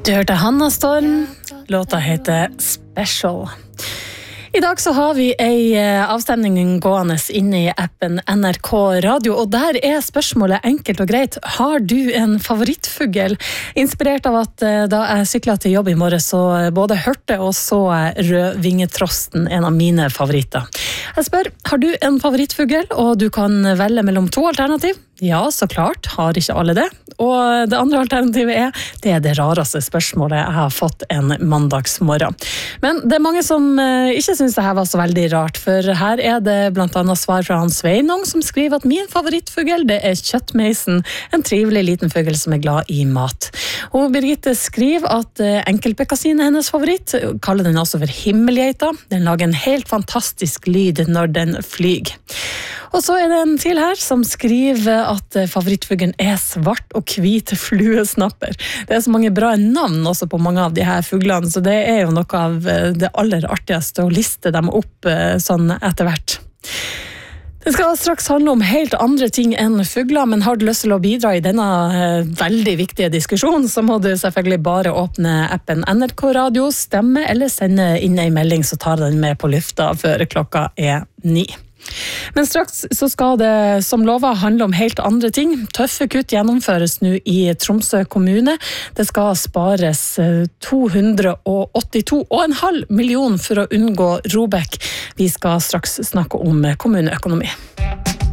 Du hørte Hanna Storm, låta heter Special. I dag så har vi en avstemning gående inne i appen NRK Radio, og der spørsmålet enkelt og greit. Har du en favorittfugl? Inspirert av at da jeg syklet til jobb i morgen, så både hørte og så rødvingetrosten, en av mine favoritter. Jeg spør, har du en favorittfugl, og du kan velge mellom 2 alternativ? Ja, så klart, har ikke alle det. Og det andre alternativet det det rareste spørsmålet jeg har fått en mandagsmorgen. Men det mange som ikke synes det her var så veldig rart, for her det blant annet svar fra Hans Sveinung, som skriver at min favorittfugl, det kjøttmeisen, en trivelig liten fugl som glad i mat. Og Birgitte skriver at enkeltbekkasin hennes favoritt, kaller den også for himmelgeita. Den lager en helt fantastisk lyd når den flyg. Og så det en til her som skriver at favorittfuglen svart og hvit fluesnapper. Det så mange bra navn også på mange av de her fuglene, så det jo noe av det aller artigste å liste dem opp sånn etter hvert. Det skal straks handle om helt andre ting enn fugler, men har du lyst til å bidra i denne veldig viktige diskusjonen, så må du selvfølgelig bare åpne appen NRK Radio, stemme eller sende inn en melding, så tar den med på lufta før klokka 9. Men straks så skal det som lovet handle om helt andre ting. Tøffe kutt gjennomføres nå i Tromsø kommune. Det skal spares 282,5 millioner for å unngå ROBEK. Vi skal straks snakke om kommuneøkonomi.